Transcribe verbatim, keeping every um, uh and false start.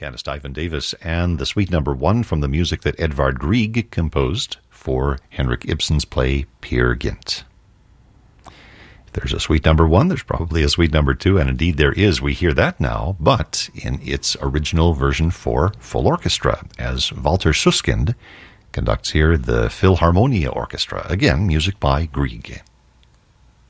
Pianist Ivan Davis, and the suite number one from the music that Edvard Grieg composed for Henrik Ibsen's play Peer Gynt. If there's a suite number one, there's probably a suite number two, and indeed there is. We hear that now, but in its original version for full orchestra, as Walter Susskind conducts here the Philharmonia Orchestra. Again, music by Grieg.